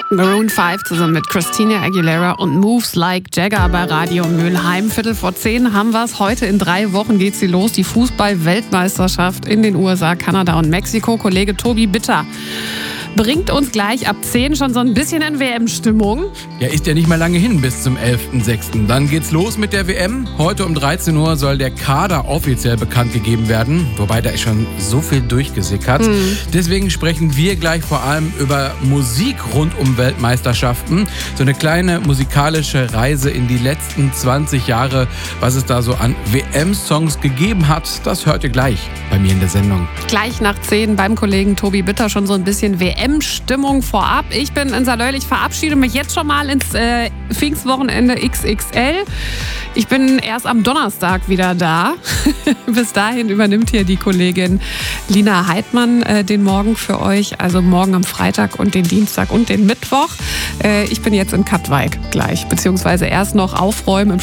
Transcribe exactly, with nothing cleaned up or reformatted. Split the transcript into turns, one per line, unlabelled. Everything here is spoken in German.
Maroon fünf zusammen mit Christina Aguilera und Moves Like Jagger bei Radio Mülheim. Viertel vor zehn haben wir es. Heute in drei Wochen geht sie los. Die Fußball-Weltmeisterschaft in den U S A, Kanada und Mexiko. Kollege Tobi Bitter bringt uns gleich ab zehn schon so ein bisschen in W M-Stimmung.
Ja, ist ja nicht mehr lange hin bis zum elften sechsten Dann geht's los mit der W M. Heute um dreizehn Uhr soll der Kader offiziell bekannt gegeben werden. Wobei, da ist schon so viel durchgesickert. Mhm. Deswegen sprechen wir gleich vor allem über Musik rund um Weltmeisterschaften. So eine kleine musikalische Reise in die letzten zwanzig Jahre. Was es da so an W M-Songs gegeben hat, das hört ihr gleich bei mir in der Sendung.
Gleich nach zehn beim Kollegen Tobi Bitter schon so ein bisschen W M-Stimmung vorab. Ich bin Insa Löll, ich verabschiede mich jetzt schon mal ins äh, Pfingstwochenende X X L. Ich bin erst am Donnerstag wieder da. Bis dahin übernimmt hier die Kollegin Lina Heidmann äh, den Morgen für euch. Also morgen am Freitag und den Dienstag und den Mittwoch. Äh, ich bin jetzt in Katwijk gleich, beziehungsweise erst noch aufräumen im